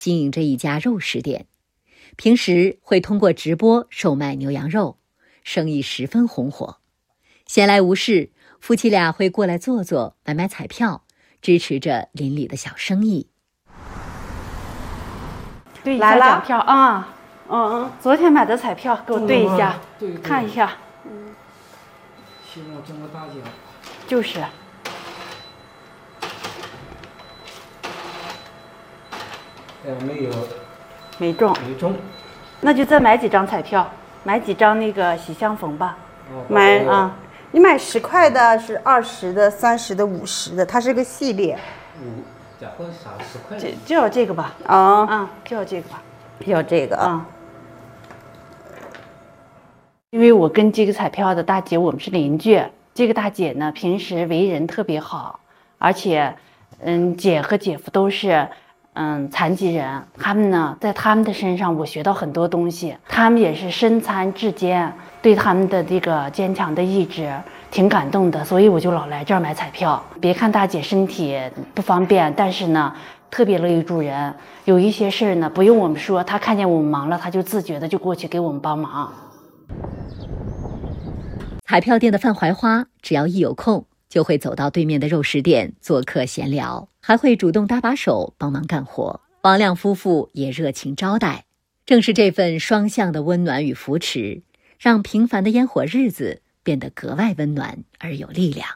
经营着一家肉食店，平时会通过直播售卖牛羊肉，生意十分红火。闲来无事，夫妻俩会过来坐坐，买彩票，支持着邻里的小生意。 对一下奖票啊，昨天买的彩票给我对一下， 对看一下。 希望中个大奖。 就是。 没有。 没中。 没中。 那就再买几张彩票，买几张那个喜相逢吧。 买啊。你买10块的，是20的、30的、50的，它是个系列。 咋会啥10块？ 就要这个吧。就要这个吧。 要这个啊。 因为我跟这个彩票的大姐我们是邻居，这个大姐呢平时为人特别好，而且姐和姐夫都是残疾人，他们呢在他们的身上我学到很多东西，他们也是身残志坚，对他们的这个坚强的意志挺感动的，所以我就老来这儿买彩票。别看大姐身体不方便，但是呢特别乐于助人，有一些事呢不用我们说，她看见我们忙了，她就自觉的就过去给我们帮忙。 彩票店的范怀花只要一有空就会走到对面的肉食店做客闲聊，还会主动搭把手帮忙干活。王亮夫妇也热情招待，正是这份双向的温暖与扶持，让平凡的烟火日子变得格外温暖而有力量。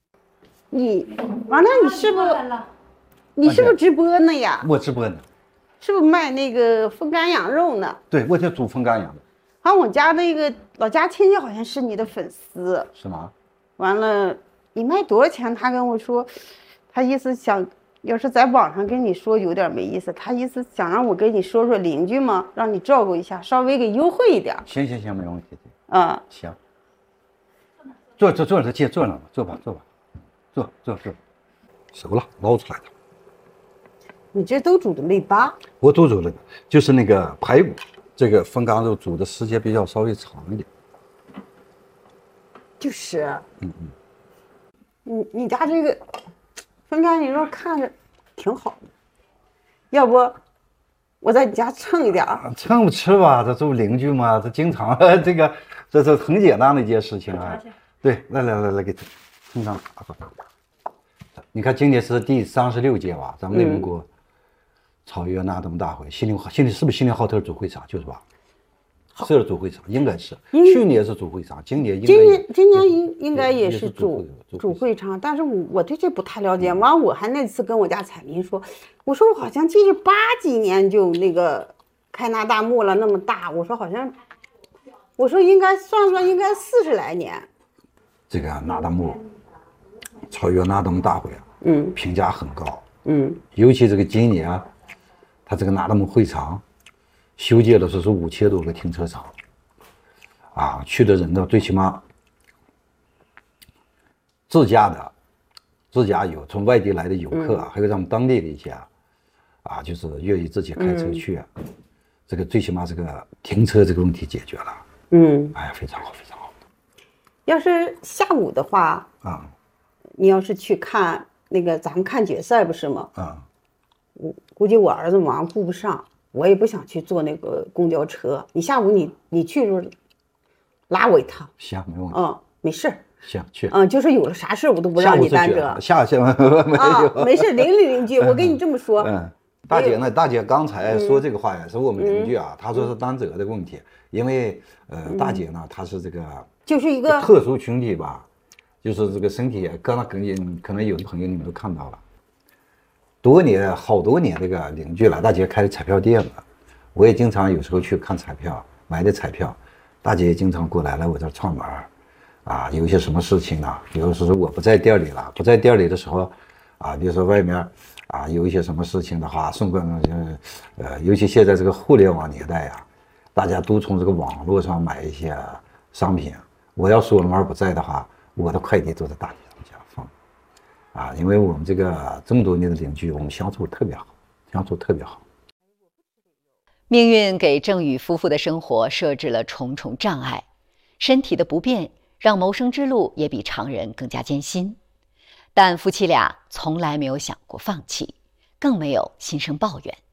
王亮，你是不是直播呢呀？ 我直播呢。 是不是卖那个风干羊肉呢？ 对，我就煮风干羊的。 好像我家那个老家亲戚好像是你的粉丝。 是吗？ 完了，你卖多少钱？他跟我说，他意思想，要是在网上跟你说有点没意思，他意思想让我跟你说说邻居嘛，让你照顾一下，稍微给优惠一点。 行，没问题。行。坐着接坐了，坐吧，坐。熟了，捞出来的。 你这都煮的没疤？ 我都煮了，就是那个排骨，这个风干肉煮的时间比较稍微长一点。 就是。你家这个风干羊肉看着挺好的，要不我在你家蹭一点儿？ 蹭不吃吧，这做邻居嘛，这经常这是很简单的一件事情啊。对，来给蹭上。你看今年是第36届吧，咱们内蒙古草原那这么大会，西宁是不是西宁浩特主会场？就是吧？是主会场，应该是。去年是主会场，今年应该也是主会场，但是我对这不太了解。完，我还那次跟我家彩民说，我说我好像记着80几年就那个开那大幕了，那么大。我说好像，我说应该算应该40来年。 这个那大幕，草原那大会啊，评价很高，尤其这个今年啊，他这个那大幕会场。修建的是5000多个停车场，去的人呢，最起码自驾游，从外地来的游客还有咱们当地的一些就是愿意自己开车去这个最起码这个停车这个问题解决了，非常好。 要是下午的话你要是去看那个咱们看决赛不是吗？我估计我儿子忙顾不上。我也不想去坐那个公交车，你下午你去时候拉我一趟。 行，没问题。 没事。 行，去。 就是有了啥事我都不让你担着。 下没事，邻居，我跟你这么说。 大姐刚才说这个话也是我们邻居她说是担责的问题，因为大姐呢她是这个就是一个特殊群体吧，就是这个身体可能有的朋友你们都看到了。好多年这个邻居了，大姐开的彩票店了，我也经常有时候去看彩票，买的彩票，大姐也经常过来我这儿串门有一些什么事情呢？比如说我不在店里了，不在店里的时候比如说外面有一些什么事情的话，送过尤其现在这个互联网年代大家都从这个网络上买一些商品，我要说了门不在的话，我的快递都在大姐家放。因为我们这么多年的邻居，我们相处特别好。 命运给郑宇夫妇的生活设置了重重障碍，身体的不便让谋生之路也比常人更加艰辛。但夫妻俩从来没有想过放弃，更没有心生抱怨。